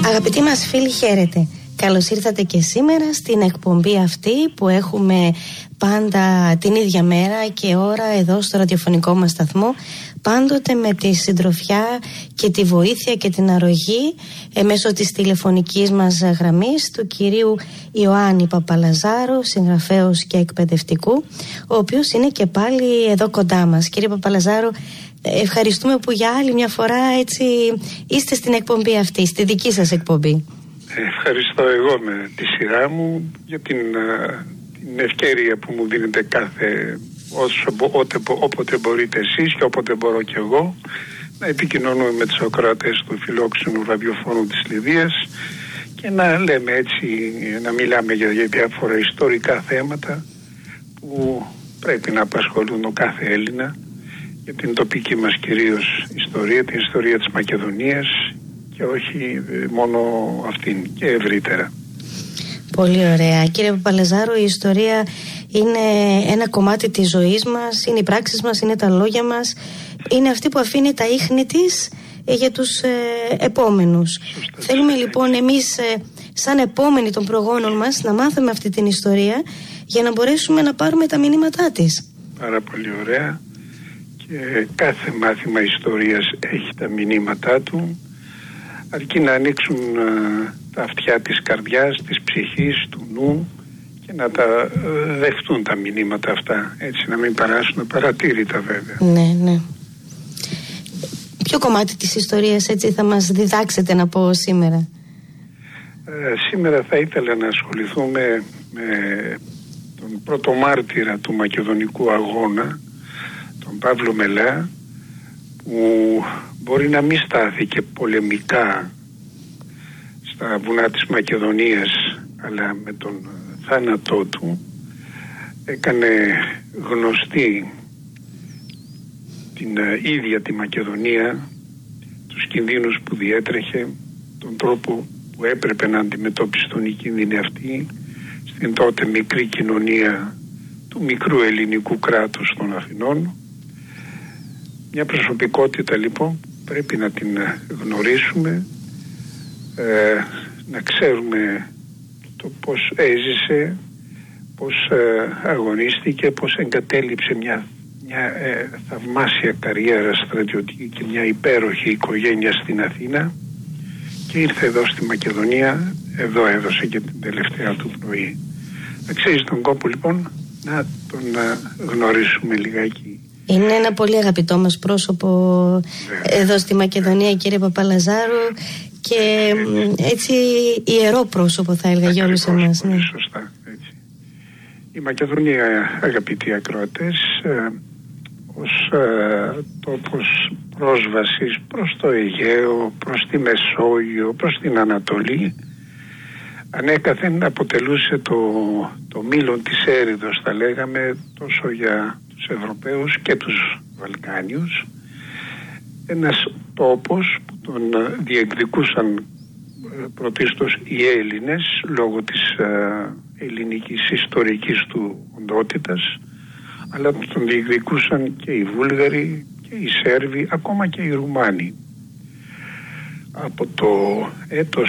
Αγαπητοί μας φίλοι, χαίρετε. Καλώς ήρθατε και σήμερα στην εκπομπή αυτή που έχουμε πάντα την ίδια μέρα και ώρα εδώ στο ραδιοφωνικό μας σταθμό, πάντοτε με τη συντροφιά και τη βοήθεια και την αρρωγή μέσω της τηλεφωνικής μας γραμμής του κυρίου Ιωάννη Παπαλαζάρου, συγγραφέως και εκπαιδευτικού, ο οποίος είναι και πάλι εδώ κοντά μας. Κύριε Παπαλαζάρου, ευχαριστούμε που για άλλη μια φορά έτσι είστε στην εκπομπή αυτή, στη δική σας εκπομπή. Ευχαριστώ εγώ με τη σειρά μου για την ευκαιρία που μου δίνετε όποτε μπορείτε εσείς και όποτε μπορώ και εγώ να επικοινωνούμε με τους ακροατές του φιλόξενου ραδιοφώνου της Λιδίας και να λέμε έτσι, να μιλάμε για διάφορα ιστορικά θέματα που πρέπει να απασχολούν ο κάθε Έλληνα, για την τοπική μας κυρίως ιστορία, την ιστορία της Μακεδονίας και όχι μόνο αυτήν, και ευρύτερα. Πολύ ωραία. Κύριε Παπαλαζάρου, η ιστορία είναι ένα κομμάτι της ζωής μας, είναι οι πράξεις μας, είναι τα λόγια μας, είναι αυτή που αφήνει τα ίχνη της για τους επόμενους. Θέλουμε λοιπόν εμείς σαν επόμενοι των προγόνων μας να μάθουμε αυτή την ιστορία για να μπορέσουμε να πάρουμε τα μηνύματά της. Πάρα πολύ ωραία. Και κάθε μάθημα ιστορίας έχει τα μηνύματά του, αρκεί να ανοίξουν τα αυτιά της καρδιάς, της ψυχής, του νου και να τα δεχτούν τα μηνύματα αυτά, έτσι να μην περάσουν παρατήρητα βέβαια. Ναι. Ποιο κομμάτι της ιστορίας έτσι θα μας διδάξετε να πω σήμερα? Σήμερα θα ήθελα να ασχοληθούμε με τον πρώτο μάρτυρα του Μακεδονικού αγώνα, τον Παύλο Μελά, που μπορεί να μην στάθηκε πολεμικά στα βουνά της Μακεδονίας, αλλά με τον θάνατό του έκανε γνωστή την ίδια τη Μακεδονία, τους κινδύνους που διέτρεχε, τον τρόπο που έπρεπε να αντιμετωπιστούν οι κίνδυνοι αυτοί στην τότε μικρή κοινωνία του μικρού ελληνικού κράτους των Αθηνών. Μια προσωπικότητα λοιπόν πρέπει να την γνωρίσουμε, να ξέρουμε το πώς έζησε, πώς αγωνίστηκε, πώς εγκατέλειψε μια θαυμάσια καριέρα στρατιωτική και μια υπέροχη οικογένεια στην Αθήνα και ήρθε εδώ στη Μακεδονία, εδώ έδωσε και την τελευταία του πνοή. Αξίζει τον κόπο λοιπόν να τον γνωρίσουμε λιγάκι. Είναι ένα πολύ αγαπητό μας πρόσωπο εδώ στη Μακεδονία, κύριε Παπαλαζάρου, και έτσι ιερό πρόσωπο θα έλεγα για όλους εμάς. Ναι. Σωστά, έτσι. Η Μακεδονία, αγαπητοί ακροατές, ως τόπος πρόσβασης προς το Αιγαίο, προς τη Μεσόγειο, προς την Ανατολή, ανέκαθεν αποτελούσε το μήλον της έρηδος, θα λέγαμε, τόσο για τους Ευρωπαίους και τους Βαλκάνιους, ένας τόπος που τον διεκδικούσαν πρωτίστως οι Έλληνες λόγω της ελληνικής ιστορικής του οντότητας, αλλά τον διεκδικούσαν και οι Βούλγαροι και οι Σέρβοι, ακόμα και οι Ρουμάνοι. Από το έτος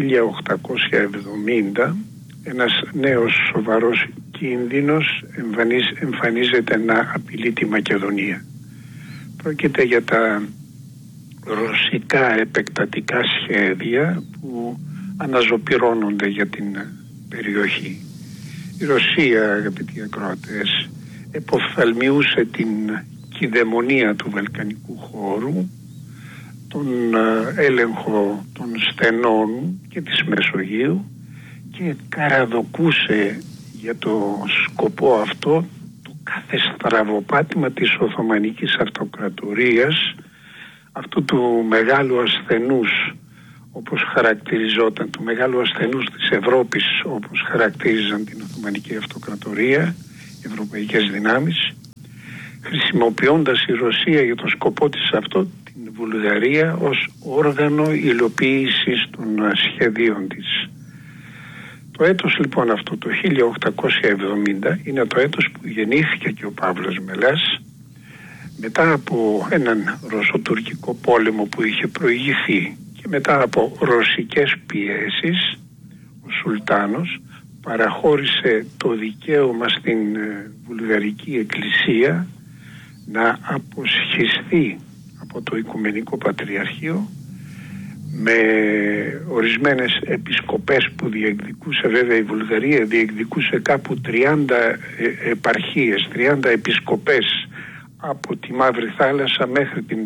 1870 ένας νέος σοβαρός κίνδυνος εμφανίζεται να απειλεί τη Μακεδονία. Πρόκειται για τα ρωσικά επεκτατικά σχέδια που αναζωπυρώνονται για την περιοχή. Η Ρωσία, αγαπητοί ακροατές, εποφθαλμιούσε την κυδαιμονία του βαλκανικού χώρου, τον έλεγχο των στενών και της Μεσογείου και καραδοκούσε για το σκοπό αυτό το κάθε στραβοπάτημα της Οθωμανικής Αυτοκρατορίας, αυτού του μεγάλου ασθενούς, όπως χαρακτηριζόταν, του μεγάλου ασθενούς της Ευρώπης, όπως χαρακτήριζαν την Οθωμανική Αυτοκρατορία, οι ευρωπαϊκές δυνάμεις, χρησιμοποιώντας η Ρωσία για το σκοπό της αυτό την Βουλγαρία ως όργανο υλοποίησης των σχεδίων της. Το έτος λοιπόν αυτό, το 1870, είναι το έτος που γεννήθηκε και ο Παύλος Μελάς, μετά από έναν ρωσοτουρκικό πόλεμο που είχε προηγηθεί και μετά από ρωσικές πιέσεις ο Σουλτάνος παραχώρησε το δικαίωμα στην Βουλγαρική Εκκλησία να αποσχιστεί από το Οικουμενικό Πατριαρχείο με ορισμένες επισκοπές που διεκδικούσε. Βέβαια η Βουλγαρία διεκδικούσε κάπου 30 επαρχίες, 30 επισκοπές από τη Μαύρη Θάλασσα μέχρι την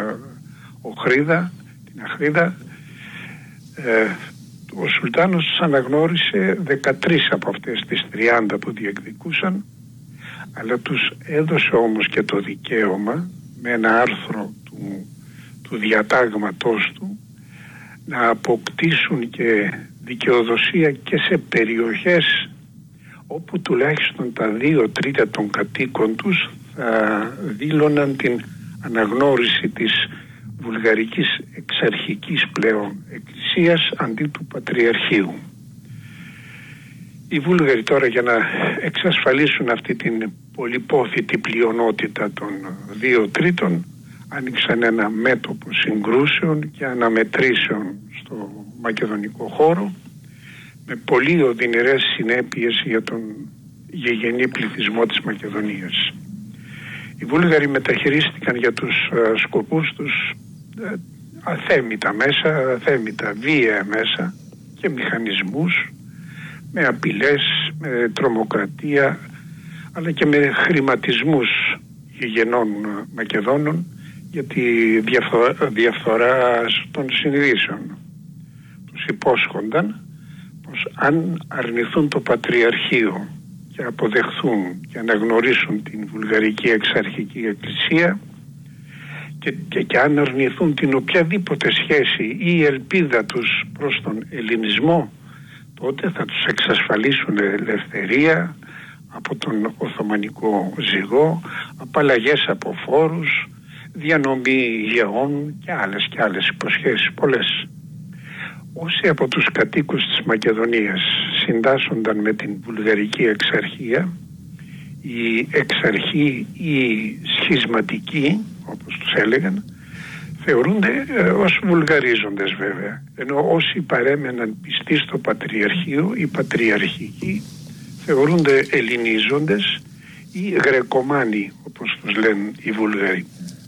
Αχρίδα. Ο Σουλτάνος αναγνώρισε 13 από αυτές τις 30 που διεκδικούσαν, αλλά τους έδωσε όμως και το δικαίωμα με ένα άρθρο του διατάγματός του να αποκτήσουν και δικαιοδοσία και σε περιοχές όπου τουλάχιστον τα 2/3 των κατοίκων τους θα δήλωναν την αναγνώριση της βουλγαρικής εξαρχικής πλέον εκκλησίας αντί του Πατριαρχείου. Οι Βούλγαροι τώρα, για να εξασφαλίσουν αυτή την πολυπόθητη πλειονότητα των 2/3, άνοιξαν ένα μέτωπο συγκρούσεων και αναμετρήσεων στο μακεδονικό χώρο με πολύ οδυνηρές συνέπειες για τον γηγενή πληθυσμό της Μακεδονίας. Οι Βούλγαροι μεταχειρίστηκαν για τους σκοπούς τους αθέμητα βία μέσα και μηχανισμούς, με απειλές, με τρομοκρατία, αλλά και με χρηματισμούς γηγενών Μακεδόνων για τη διαφθορά των συνειδήσεων. Τους υπόσχονταν πως αν αρνηθούν το Πατριαρχείο και αποδεχθούν και αναγνωρίσουν την Βουλγαρική Εξαρχική Εκκλησία και αν αρνηθούν την οποιαδήποτε σχέση ή ελπίδα τους προς τον ελληνισμό, τότε θα τους εξασφαλίσουν ελευθερία από τον Οθωμανικό ζυγό, απαλλαγές από φόρους, διανομή γεών και άλλες υποσχέσεις πολλές. Όσοι από τους κατοίκους της Μακεδονίας συντάσσονταν με την Βουλγαρική Εξαρχία, οι εξαρχοί ή σχισματικοί, όπως τους έλεγαν, θεωρούνται ως βουλγαρίζοντες βέβαια, ενώ όσοι παρέμεναν πιστοί στο Πατριαρχείο, οι πατριαρχικοί, θεωρούνται ελληνίζοντες ή γρεκομάνοι, όπως τους λένε οι Βούλγαροι.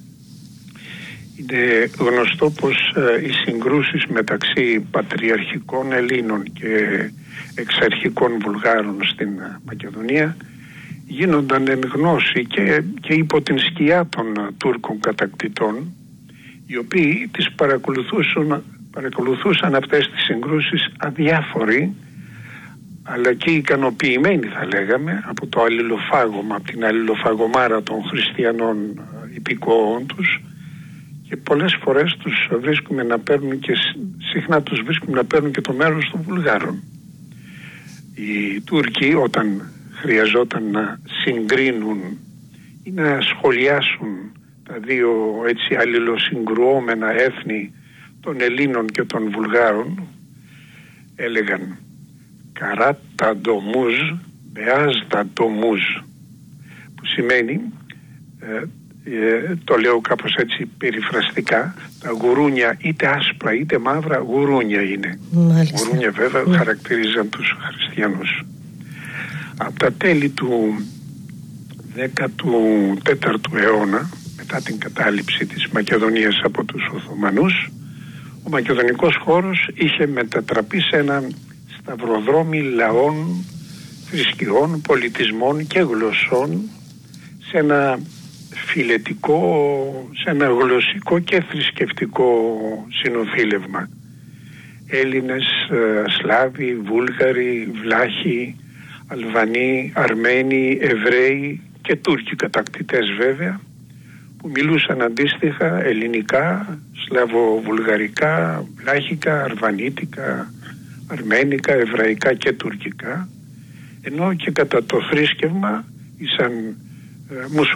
Είναι γνωστό πως οι συγκρούσεις μεταξύ πατριαρχικών Ελλήνων και εξαρχικών Βουλγάρων στην Μακεδονία γίνονταν εν γνώση και υπό την σκιά των Τούρκων κατακτητών, οι οποίοι τις παρακολουθούσαν αυτές τις συγκρούσεις αδιάφοροι, αλλά και ικανοποιημένοι, θα λέγαμε, από το αλληλοφάγωμα, από την αλληλοφαγωμάρα των χριστιανών υπηκόων τους, και πολλές φορές τους βρίσκουμε να παίρνουν και συχνά τους βρίσκουμε να παίρνουν και το μέρος των Βουλγάρων. Οι Τούρκοι, όταν χρειαζόταν να συγκρίνουν ή να σχολιάσουν τα δύο έτσι αλληλοσυγκρουόμενα έθνη των Ελλήνων και των Βουλγάρων, έλεγαν «καράτα ντομούζ, μπεάζτα ντομούζ», που σημαίνει, το λέω κάπως έτσι περιφραστικά, τα γουρούνια είτε άσπρα είτε μαύρα γουρούνια είναι. Μάλιστα. Γουρούνια βέβαια χαρακτηρίζαν τους χριστιανούς. Από τα τέλη του 14ου αιώνα, μετά την κατάληψη της Μακεδονίας από τους Οθωμανούς, ο μακεδονικός χώρος είχε μετατραπεί σε ένα σταυροδρόμι λαών, θρησκειών, πολιτισμών και γλωσσών, σε ένα φιλετικό, σε ένα γλωσσικό και θρησκευτικό συνοθήλευμα. Έλληνες, Σλάβοι, Βούλγαροι, Βλάχοι, Αλβανοί, Αρμένοι, Εβραίοι και Τούρκοι κατακτητές βέβαια, που μιλούσαν αντίστοιχα ελληνικά, σλαβοβουλγαρικά, βλάχικα, αρβανίτικα, αρμένικα, εβραϊκά και τουρκικά, ενώ και κατά το θρήσκευμα ήσαν μουσουλμάνοι